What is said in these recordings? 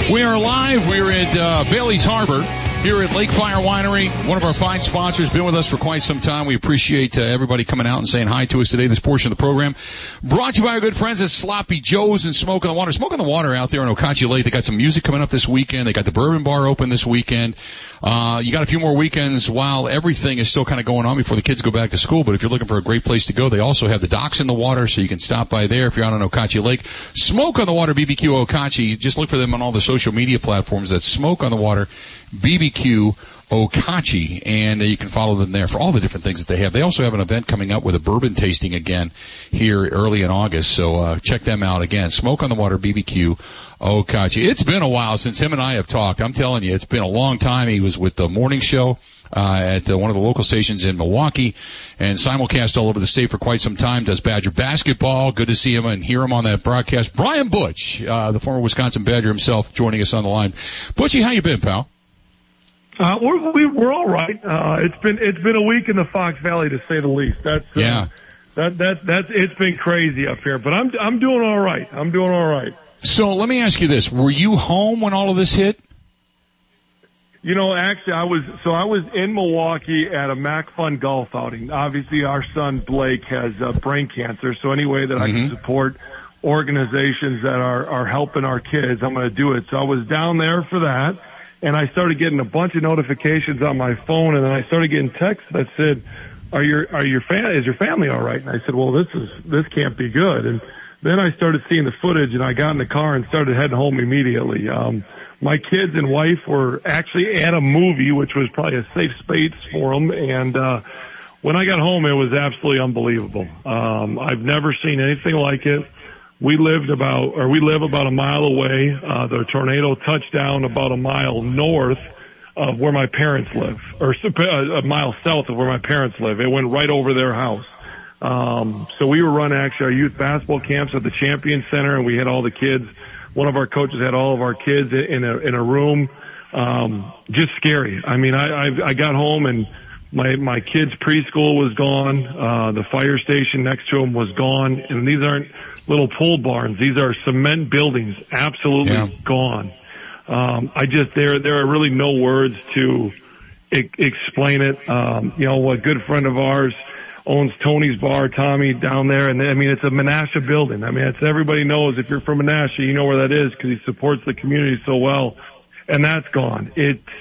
We are live. We're at Bailey's Harbor here at Lake Fire Winery. One of our fine sponsors, been with us for quite some time. We appreciate everybody coming out and saying hi to us today. This portion of the program brought to you by our good friends at Sloppy Joe's and Smoke on the Water. Smoke on the Water out there in Okauchee Lake. They got some music coming up this weekend. They got the Bourbon Bar open this weekend. You got a few more weekends while everything is still kind of going on before the kids go back to school. But if you're looking for a great place to go, they also have the docks in the water, so you can stop by there if you're out on Okauchee Lake. Smoke on the Water BBQ Okauchee. Just look for them on all the social media platforms. That's Smoke on the Water BBQ Okauchee, and you can follow them there for all the different things that they have. They also have an event coming up with a bourbon tasting again here early in August, so check them out again. Smoke on the Water BBQ Okauchee. It's been a while since him and I have talked. I'm telling you, it's been a long time. He was with the morning show at one of the local stations in Milwaukee and simulcast all over the state for quite some time. Does Badger basketball. Good to see him and hear him on that broadcast. Brian Butch, the former Wisconsin Badger himself, joining us on the line. Butchie, how you been, pal? We're all right. It's been a week in the Fox Valley, to say the least. It's been crazy up here, but I'm doing all right. I'm doing all right. So let me ask you this: were you home when all of this hit? You know, actually, I was in Milwaukee at a Mac Fun golf outing. Obviously, our son Blake has brain cancer, so any way that I can support organizations that are helping our kids, I'm going to do it. So I was down there for that. And I started getting a bunch of notifications on my phone, and then I started getting texts that said, is your family all right? And I said, well, this can't be good. And then I started seeing the footage, and I got in the car and started heading home immediately. My kids and wife were actually at a movie, which was probably a safe space for them. And, when I got home, it was absolutely unbelievable. I've never seen anything like it. We live about a mile away. The tornado touched down about a mile north of where my parents live, or a mile south of where my parents live. It went right over their house. So we were running actually our youth basketball camps at the Champion Center, and we had all the kids. One of our coaches had all of our kids in a room. Just scary. I mean, I got home and my kids' preschool was gone. The fire station next to them was gone, and these aren't little pole barns. These are cement buildings, absolutely gone. There are really no words to explain it. A good friend of ours owns Tony's Bar, Tommy, down there, and I mean, it's a Menasha building. I mean, everybody knows if you're from Menasha, you know where that is because he supports the community so well, and that's gone.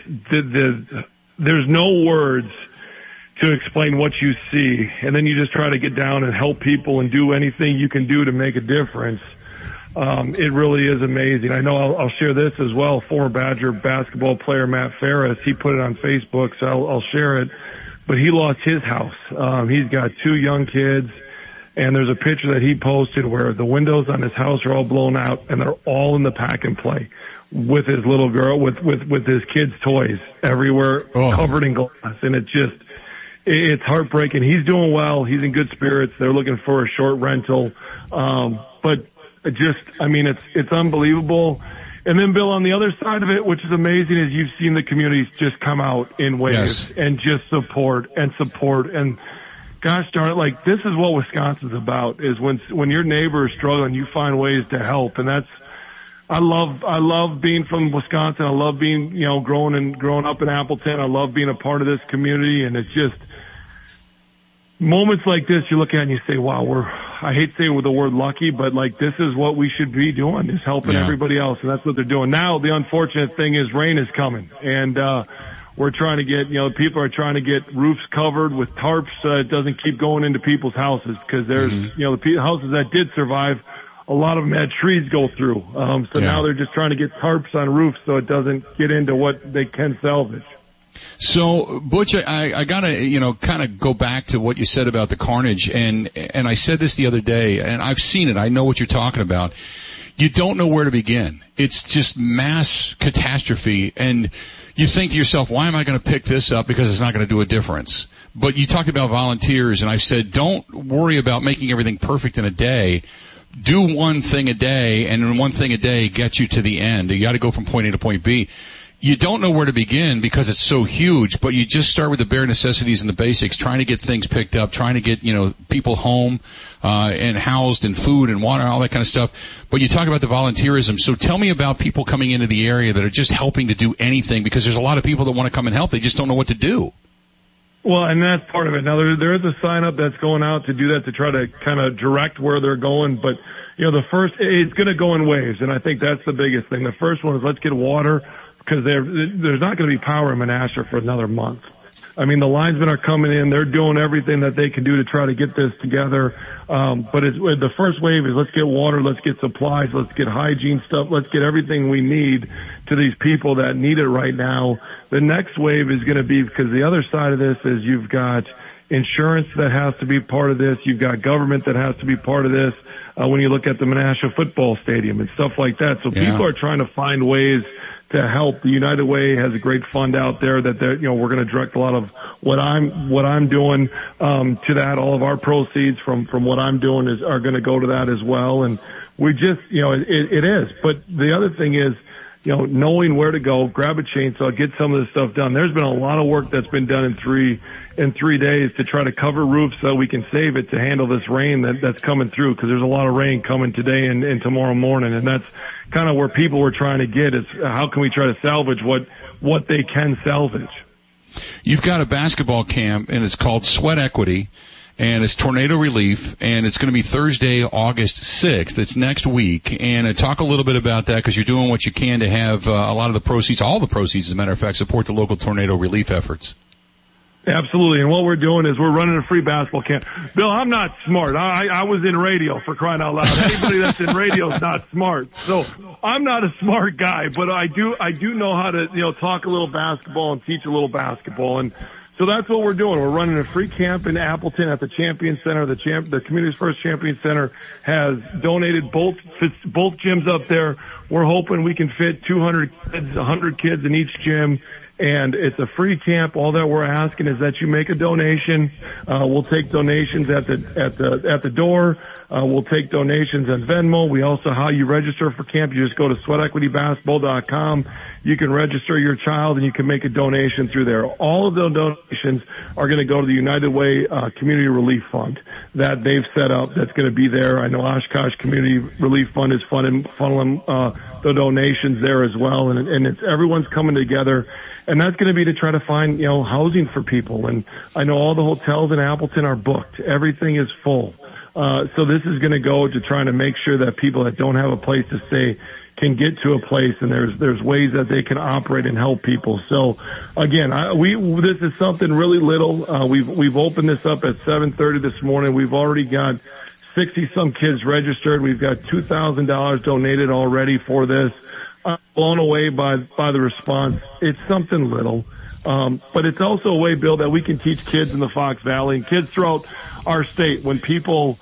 There's no words to explain what you see, and then you just try to get down and help people and do anything you can do to make a difference. It really is amazing. I know I'll share this as well. Former Badger basketball player Matt Ferris, he put it on Facebook, so I'll share it. But he lost his house. He's got 2 young kids, and there's a picture that he posted where the windows on his house are all blown out, and they're all in the pack and play with his little girl, with his kids' toys everywhere, covered in glass, and it's heartbreaking. He's doing well. He's in good spirits. They're looking for a short rental. But it's unbelievable. And then, Bill, on the other side of it, which is amazing, is you've seen the communities just come out in waves and just support. And gosh darn it, like, this is what Wisconsin's about, is when your neighbor is struggling, you find ways to help. And I love being from Wisconsin. I love being, growing up in Appleton. I love being a part of this community. And it's just moments like this, you look at and you say, wow, I hate saying the word lucky, but like, this is what we should be doing, is helping everybody else. And that's what they're doing. Now, the unfortunate thing is rain is coming, and, we're trying to get, people are trying to get roofs covered with tarps so it doesn't keep going into people's houses, because there's, the houses that did survive, a lot of them had trees go through. Now they're just trying to get tarps on roofs so it doesn't get into what they can salvage. So, Butch, I gotta, kind of go back to what you said about the carnage, and I said this the other day, and I've seen it. I know what you're talking about. You don't know where to begin. It's just mass catastrophe, and you think to yourself, why am I going to pick this up? Because it's not going to do a difference. But you talked about volunteers, and I've said, don't worry about making everything perfect in a day. Do one thing a day, and then one thing a day gets you to the end. You got to go from point A to point B. you don't know where to begin because it's so huge, but you just start with the bare necessities and the basics, trying to get things picked up, trying to get, people home, and housed and food and water and all that kind of stuff. But you talk about the volunteerism. So tell me about people coming into the area that are just helping to do anything, because there's a lot of people that want to come and help. They just don't know what to do. Well, and that's part of it. Now, there is a sign up that's going out to do that, to try to kind of direct where they're going. But, it's going to go in waves. And I think that's the biggest thing. The first one is let's get water, because there's not going to be power in Menasha for another month. I mean, the linesmen are coming in. They're doing everything that they can do to try to get this together. But the first wave is let's get water, let's get supplies, let's get hygiene stuff, let's get everything we need to these people that need it right now. The next wave is going to be, because the other side of this is you've got insurance that has to be part of this. You've got government that has to be part of this. When you look at the Menasha football stadium and stuff like that. So people are trying to find ways to help. The United Way has a great fund out there that we're going to direct a lot of what I'm doing to that. All of our proceeds from what I'm doing are going to go to that as well. And we just it is. But the other thing is knowing where to go, grab a chainsaw, get some of this stuff done. There's been a lot of work that's been done in 3 days to try to cover roofs so we can save it to handle this rain that's coming through, because there's a lot of rain coming today and tomorrow morning. And that's kind of where people were trying to get, is how can we try to salvage what they can salvage. You've got a basketball camp, and it's called Sweat Equity, and it's tornado relief, and it's going to be Thursday, August 6th. It's next week. And talk a little bit about that, because you're doing what you can to have a lot of the proceeds, all the proceeds, as a matter of fact, support the local tornado relief efforts. Absolutely. And what we're doing is we're running a free basketball camp. Bill, I'm not smart. I was in radio, for crying out loud. Anybody that's in radio is not smart. So I'm not a smart guy, but I do know how to, talk a little basketball and teach a little basketball. And so that's what we're doing. We're running a free camp in Appleton at the Champion Center. The Community's First Champion Center has donated both gyms up there. We're hoping we can fit 200 kids, 100 kids in each gym. And it's a free camp. All that we're asking is that you make a donation. We'll take donations at the door. We'll take donations on Venmo. We also, how you register for camp, you just go to sweatequitybasketball.com. You can register your child and you can make a donation through there. All of those donations are going to go to the United Way Community Relief Fund that they've set up. That's going to be there. I know Oshkosh Community Relief Fund is funneling the donations there as well, and it's everyone's coming together. And that's going to be to try to find, housing for people. And I know all the hotels in Appleton are booked. Everything is full. So this is going to go to trying to make sure that people that don't have a place to stay can get to a place, and there's ways that they can operate and help people. So again, this is something really little. We've opened this up at 7:30 this morning. We've already got 60 some kids registered. We've got $2,000 donated already for this. I'm blown away by the response. It's something little, but it's also a way, Bill, that we can teach kids in the Fox Valley and kids throughout our state. When people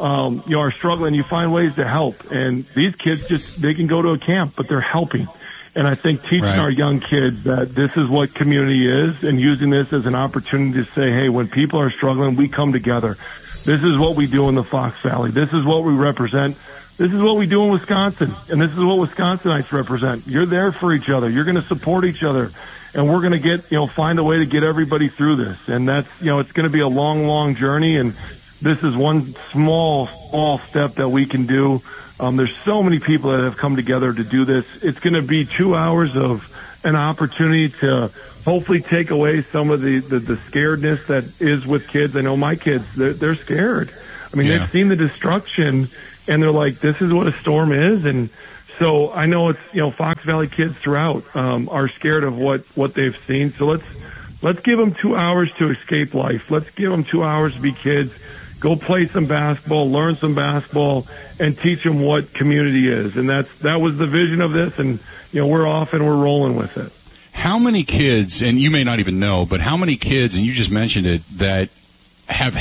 are struggling, you find ways to help. And these kids they can go to a camp, but they're helping. And I think teaching our young kids that this is what community is, and using this as an opportunity to say, hey, when people are struggling, we come together. This is what we do in the Fox Valley. This is what we represent. This is what we do in Wisconsin, and this is what Wisconsinites represent. You're there for each other. You're going to support each other, and we're going to find a way to get everybody through this. And that's, it's going to be a long, long journey, and this is one small step that we can do. There's so many people that have come together to do this. It's going to be 2 hours of an opportunity to hopefully take away some of the scaredness that is with kids. I know my kids, they're scared. I mean, they've seen the destruction, and they're like, this is what a storm is. And so I know it's, Fox Valley kids throughout, are scared of what they've seen. So let's give them 2 hours to escape life. Let's give them 2 hours to be kids, go play some basketball, learn some basketball, and teach them what community is. And that was the vision of this. And, we're off and we're rolling with it. How many kids, and you may not even know, but how many kids, and you just mentioned it, that have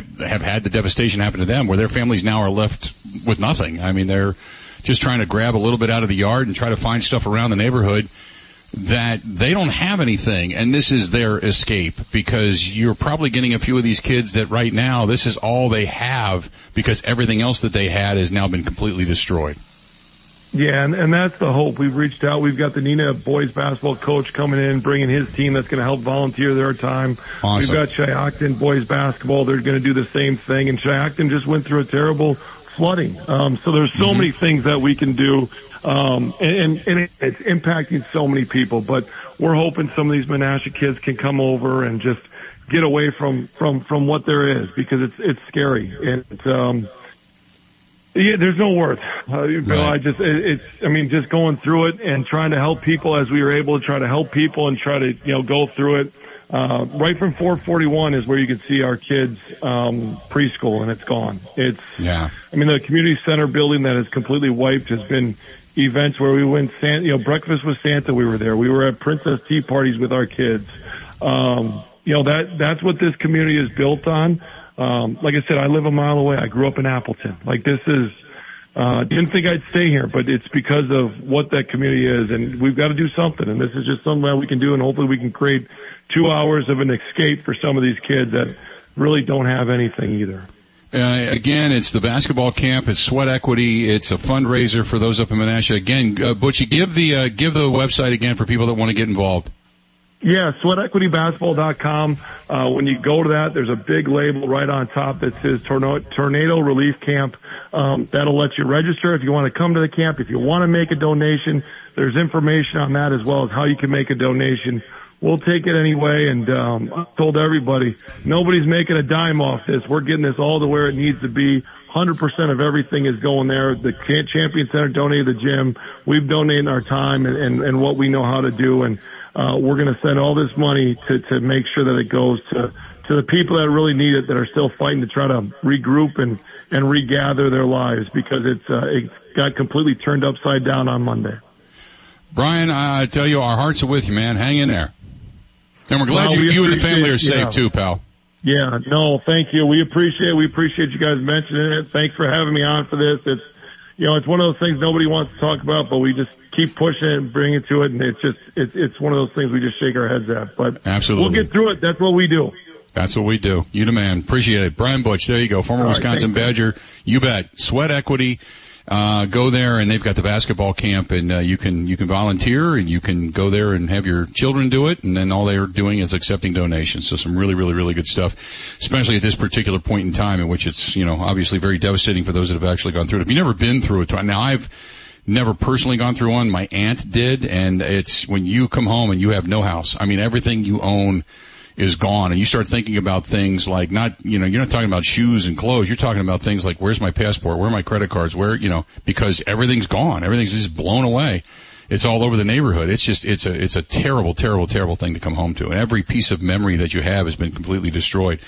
had the devastation happen to them, where their families now are left with nothing? I mean, they're just trying to grab a little bit out of the yard and try to find stuff around the neighborhood, that they don't have anything, and this is their escape, because you're probably getting a few of these kids that right now this is all they have, because everything else that they had has now been completely destroyed. Yeah, and that's the hope. We've reached out. We've got the Neenah boys basketball coach coming in, bringing his team that's going to help volunteer their time. Awesome. We've got Shiocton boys basketball. They're going to do the same thing. And Shiocton just went through a terrible flooding. So there's so many things that we can do. And it's impacting so many people. But we're hoping some of these Menasha kids can come over and just get away from what there is, because it's scary. And, yeah, there's no words. Right. Just going through it and trying to help people as we were able to try to help people and try to, go through it. Right from 441 is where you can see our kids, preschool, and it's gone. The community center building that is completely wiped has been events where we went, breakfast with Santa. We were there. We were at Princess Tea parties with our kids. That's what this community is built on. Like I said, I live a mile away. I grew up in Appleton. Didn't think I'd stay here, but it's because of what that community is, and we've got to do something. And this is just something that we can do, and hopefully we can create 2 hours of an escape for some of these kids that really don't have anything either. Again, it's the basketball camp. It's Sweat Equity. It's a fundraiser for those up in Menasha. Again, Butchie, give the website again for people that want to get involved. Yeah, sweatequitybasketball.com. When you go to that, there's a big label right on top that says Tornado Relief Camp. That'll let you register if you want to come to the camp. If you want to make a donation, there's information on that as well as how you can make a donation. We'll take it anyway, and I told everybody, nobody's making a dime off this. We're getting this all to where it needs to be. 100% of everything is going there. The Champion Center donated the gym. We've donated our time and what we know how to do, and we're going to send all this money to make sure that it goes to the people that really need it, that are still fighting to try to regroup and regather their lives, because it got completely turned upside down on Monday. Brian, I tell you, our hearts are with you, man. Hang in there. And we're glad you and the family are safe too, pal. Yeah, no, thank you. We appreciate you guys mentioning it. Thanks for having me on for this. It's one of those things nobody wants to talk about, but we just keep pushing it and bring it to it, and it's one of those things we just shake our heads at. But absolutely, we'll get through it. That's what we do. That's what we do. You the man. Appreciate it. Brian Butch, there you go. Former Wisconsin Badger. You bet. Sweat Equity. Go there, and they've got the basketball camp, and you can volunteer, and you can go there and have your children do it, and then all they're doing is accepting donations. So some really, really, really good stuff, especially at this particular point in time in which it's, obviously very devastating for those that have actually gone through it. If you've never been through it, now I've never personally gone through one. My aunt did, and it's when you come home and you have no house. I mean, everything you own is gone, and you start thinking about things like you're not talking about shoes and clothes. You're talking about things like, where's my passport? Where are my credit cards? Because everything's gone. Everything's just blown away. It's all over the neighborhood. It's a terrible, terrible, terrible thing to come home to. And every piece of memory that you have has been completely destroyed.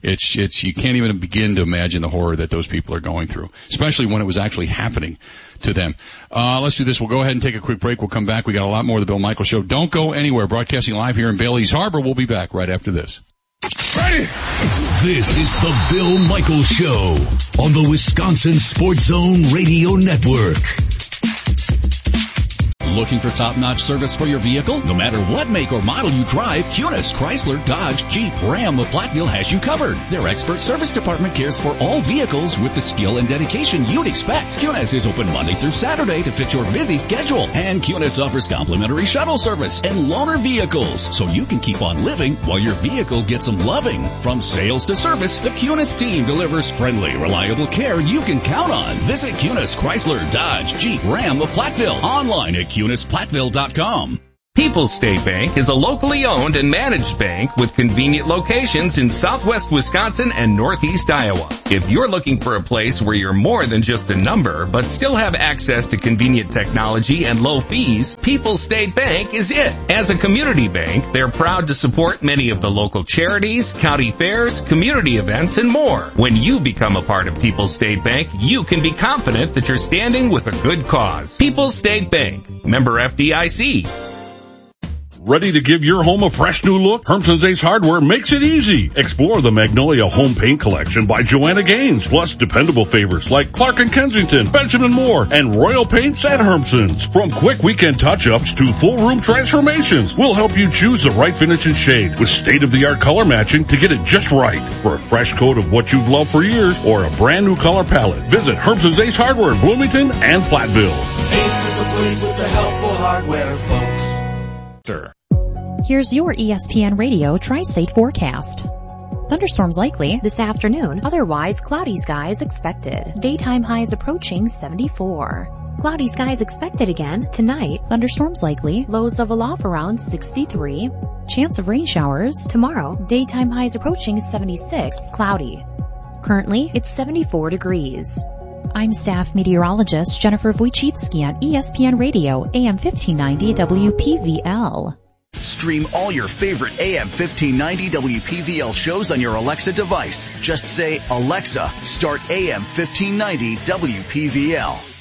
You can't even begin to imagine the horror that those people are going through, especially when it was actually happening to them. Let's do this. We'll go ahead and take a quick break. We'll come back. We got a lot more of the Bill Michaels Show. Don't go anywhere. Broadcasting live here in Bailey's Harbor. We'll be back right after this. Ready? This is the Bill Michaels Show on the Wisconsin Sports Zone Radio Network. Looking for top-notch service for your vehicle? No matter what make or model you drive, Kunis, Chrysler, Dodge, Jeep, Ram of Platteville has you covered. Their expert service department cares for all vehicles with the skill and dedication you'd expect. Kunis is open Monday through Saturday to fit your busy schedule. And Kunis offers complimentary shuttle service and loaner vehicles, so you can keep on living while your vehicle gets some loving. From sales to service, the Kunis team delivers friendly, reliable care you can count on. Visit Kunis, Chrysler, Dodge, Jeep, Ram of Platteville. Online at KunisPlatteville.com. People's State Bank is a locally owned and managed bank with convenient locations in southwest Wisconsin and northeast Iowa. If you're looking for a place where you're more than just a number, but still have access to convenient technology and low fees, People's State Bank is it. As a community bank, they're proud to support many of the local charities, county fairs, community events, and more. When you become a part of People's State Bank, you can be confident that you're standing with a good cause. People's State Bank, member FDIC. Ready to give your home a fresh new look? Hermson's Ace Hardware makes it easy. Explore the Magnolia Home Paint Collection by Joanna Gaines, plus dependable favorites like Clark & Kensington, Benjamin Moore, and Royal Paints at Hermson's. From quick weekend touch-ups to full room transformations, we'll help you choose the right finish and shade with state-of-the-art color matching to get it just right. For a fresh coat of what you've loved for years or a brand new color palette, visit Hermson's Ace Hardware in Bloomington and Platteville. Ace is the place with the helpful hardware, folks. Here's your ESPN Radio Tri-State forecast. Thunderstorms likely this afternoon, otherwise cloudy skies expected. Daytime highs approaching 74. Cloudy skies expected again tonight. Thunderstorms likely, lows level off around 63. Chance of rain showers tomorrow. Daytime highs approaching 76, cloudy. Currently, it's 74 degrees. I'm staff meteorologist Jennifer Wojcicki on ESPN Radio, AM 1590 WPVL. Stream all your favorite AM 1590 WPVL shows on your Alexa device. Just say, Alexa, start AM 1590 WPVL.